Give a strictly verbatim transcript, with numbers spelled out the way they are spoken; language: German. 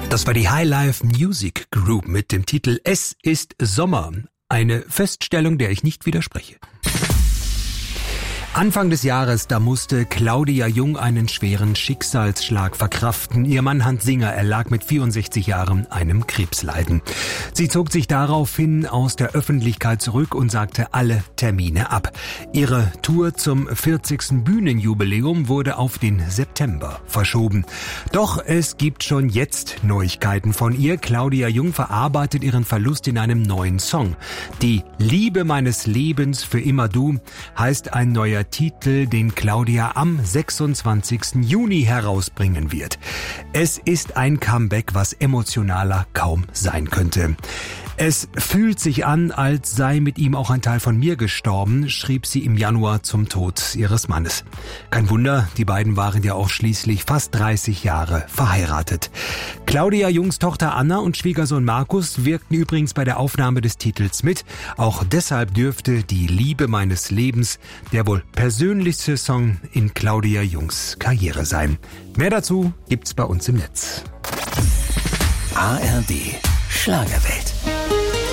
Das war die High Life Music Group mit dem Titel Es ist Sommer. Eine Feststellung, der ich nicht widerspreche. Anfang des Jahres, da musste Claudia Jung einen schweren Schicksalsschlag verkraften. Ihr Mann Hans Singer erlag mit vierundsechzig Jahren einem Krebsleiden. Sie zog sich daraufhin aus der Öffentlichkeit zurück und sagte alle Termine ab. Ihre Tour zum vierzigsten Bühnenjubiläum wurde auf den September verschoben. Doch es gibt schon jetzt Neuigkeiten von ihr. Claudia Jung verarbeitet ihren Verlust in einem neuen Song. Die Liebe meines Lebens für immer du heißt ein neuer Titel, den Claudia am sechsundzwanzigsten Juni herausbringen wird. Es ist ein Comeback, was emotionaler kaum sein könnte. Es fühlt sich an, als sei mit ihm auch ein Teil von mir gestorben, schrieb sie im Januar zum Tod ihres Mannes. Kein Wunder, die beiden waren ja auch schließlich fast dreißig Jahre verheiratet. Claudia Jungs Tochter Anna und Schwiegersohn Markus wirkten übrigens bei der Aufnahme des Titels mit. Auch deshalb dürfte die Liebe meines Lebens der wohl persönlichste Song in Claudia Jungs Karriere sein. Mehr dazu gibt's bei uns im Netz. A R D Schlagerwelt.